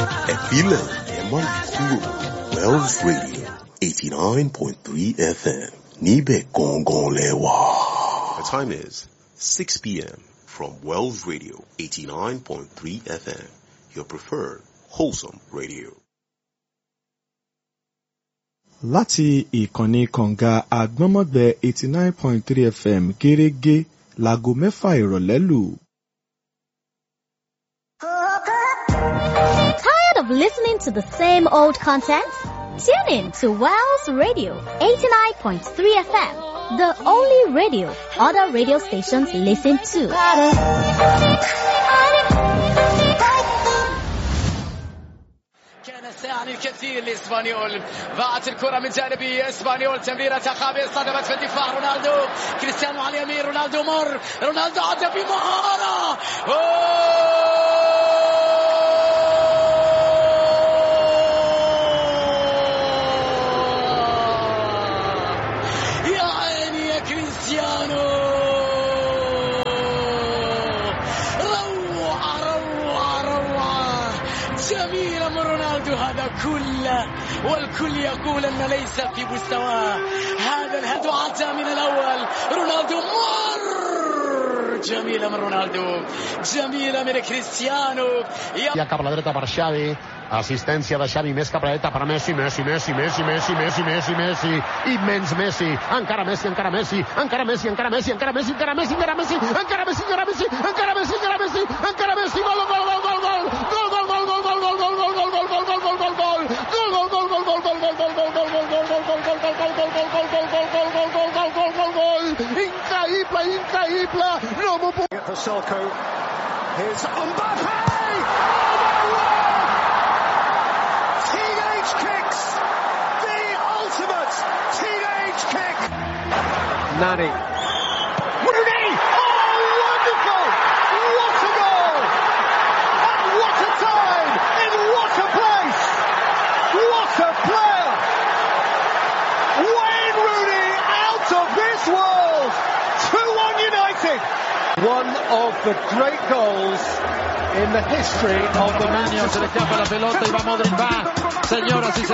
Ẹ̀fílẹ̀ ẹ má yí kúrò Wells Radio 89.3 FM níbẹ̀ gangan lẹ́wà. The time is 6 p.m. from Wells Radio 89.3 FM, your preferred wholesome radio. Láti ìkànnì kànga àgbọ́nmọ́gbẹ́ 89.3 FM gẹ́rẹ́gẹ́ láago 6 ìrọ̀lẹ́ lù. Tired of listening to the same old content? Tune in to Wells Radio 89.3 FM, the only radio other radio stations listen to. يعني الكثير لإسبانيول. ضاعت الكرة من جانبي إسبانيول، تمريرة خابئة صدمت في الدفاع. رونالدو كريستيانو على اليمين، رونالدو مر، رونالدو عدى بمهارة. يا عيني يا كريستيانو، جميل من رونالدو هذا كله، والكل يقول أن ليس في مستواه. هذا الهدف أتى من الأول. رونالدو مر، جميلة من رونالدو، جميلة من كريستيانو. Ja cap a la dreta per Xavi, assistència de Xavi, més cap a la dreta per Messi, Messi, immens Messi, encara Messi, encara Messi, encara Messi, encara Messi, encara Messi, encara Messi, encara Messi, encara Messi, encara Messi, encara Messi, encara Messi, encara Messi, gol, gol, gol, gol, gol, gol, gol, gol, gol, gol, gol, gol, gol, gol, gol, gol, gol, gol, gol, increïble, no m'ho puc... For Selko, here's Mbappé! Teenage kicks! The ultimate teenage kick! Nani. Rooney! Oh, wonderful! What a goal! And what a time! In what a place! What a player! Wayne Rooney out of this world! 2-1 United! One of the great goals in the history of the man. Se le escapa la pelota y va Modric, va, señoras y señores.